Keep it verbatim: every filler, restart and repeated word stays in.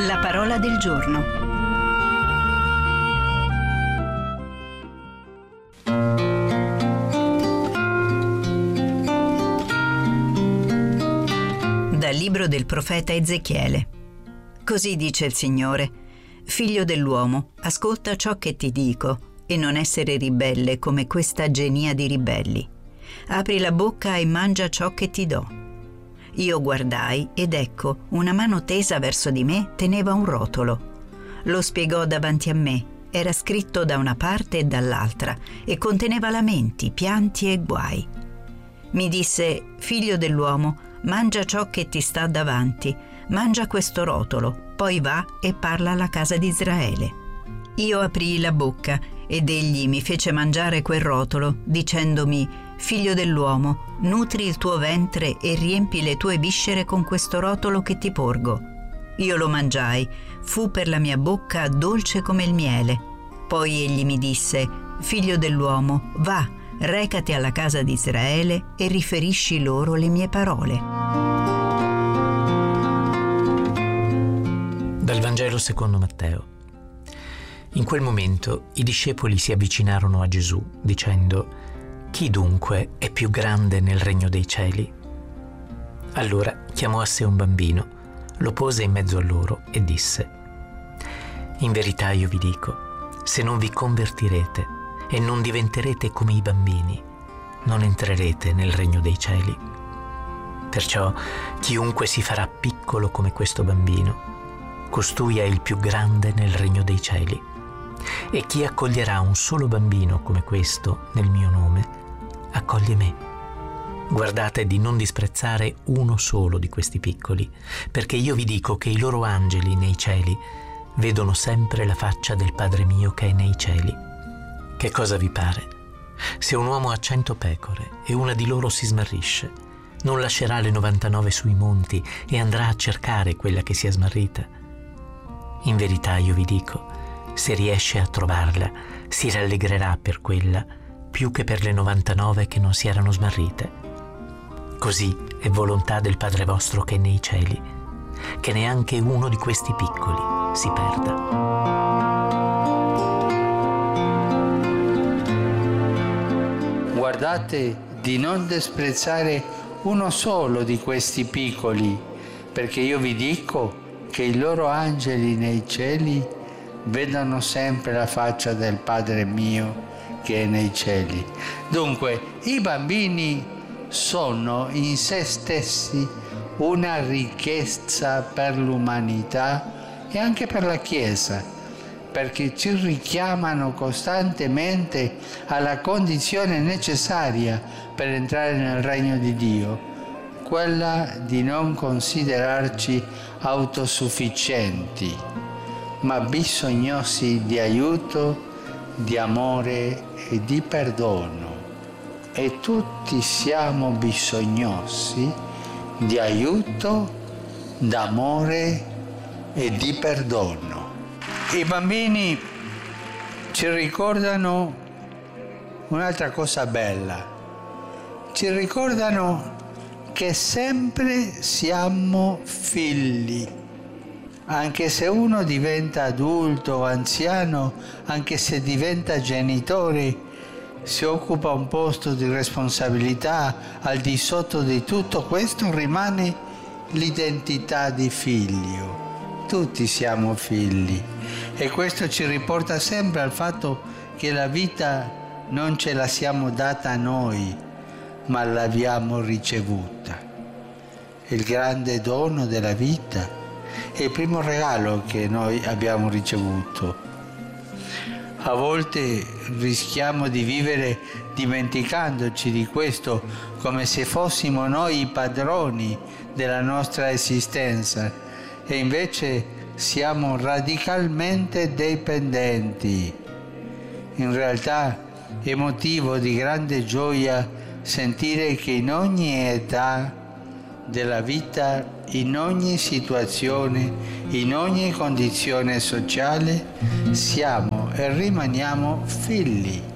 La parola del giorno. Dal libro del profeta Ezechiele. Così dice il Signore: Figlio dell'uomo, ascolta ciò che ti dico e non essere ribelle come questa genia di ribelli. Apri la bocca e mangia ciò che ti do. Io guardai ed ecco, una mano tesa verso di me teneva un rotolo. Lo spiegò davanti a me, era scritto da una parte e dall'altra e conteneva lamenti, pianti e guai. Mi disse: Figlio dell'uomo, mangia ciò che ti sta davanti, mangia questo rotolo, poi va e parla alla casa di Israele. Io aprii la bocca ed egli mi fece mangiare quel rotolo, dicendomi: Figlio dell'uomo, nutri il tuo ventre e riempi le tue viscere con questo rotolo che ti porgo. Io lo mangiai, fu per la mia bocca dolce come il miele. Poi egli mi disse: Figlio dell'uomo, va, recati alla casa di Israele e riferisci loro le mie parole. Dal Vangelo secondo Matteo. In quel momento i discepoli si avvicinarono a Gesù, dicendo: Chi dunque è più grande nel regno dei cieli? Allora chiamò a sé un bambino, lo pose in mezzo a loro e disse: In verità io vi dico, se non vi convertirete e non diventerete come i bambini, non entrerete nel regno dei cieli. Perciò chiunque si farà piccolo come questo bambino, costui è il più grande nel regno dei cieli. E chi accoglierà un solo bambino come questo nel mio nome, accoglie me. Guardate di non disprezzare uno solo di questi piccoli, perché io vi dico che i loro angeli nei cieli vedono sempre la faccia del Padre mio che è nei cieli. Che cosa vi pare? Se un uomo ha cento pecore e una di loro si smarrisce, non lascerà le novantanove sui monti e andrà a cercare quella che si è smarrita? In verità io vi dico, se riesce a trovarla, si rallegrerà per quella più che per le novantanove che non si erano smarrite. Così è volontà del Padre vostro che è nei cieli, che neanche uno di questi piccoli si perda. Guardate di non disprezzare uno solo di questi piccoli, perché io vi dico che i loro angeli nei cieli vedono sempre la faccia del Padre mio che è nei cieli. Dunque, i bambini sono in se stessi una ricchezza per l'umanità e anche per la Chiesa, perché ci richiamano costantemente alla condizione necessaria per entrare nel regno di Dio, quella di non considerarci autosufficienti, ma bisognosi di aiuto, di amore e di perdono. E tutti siamo bisognosi di aiuto, d'amore e di perdono. I bambini ci ricordano un'altra cosa bella, ci ricordano che sempre siamo figli. Anche se uno diventa adulto o anziano, anche se diventa genitore, si occupa un posto di responsabilità, al di sotto di tutto questo rimane l'identità di figlio. Tutti siamo figli e questo ci riporta sempre al fatto che la vita non ce la siamo data noi, ma l'abbiamo ricevuta. Il grande dono della vita è il primo regalo che noi abbiamo ricevuto. A volte rischiamo di vivere dimenticandoci di questo, come se fossimo noi i padroni della nostra esistenza, e invece siamo radicalmente dipendenti. In realtà è motivo di grande gioia sentire che in ogni età della vita, in ogni situazione, in ogni condizione sociale, siamo e rimaniamo figli.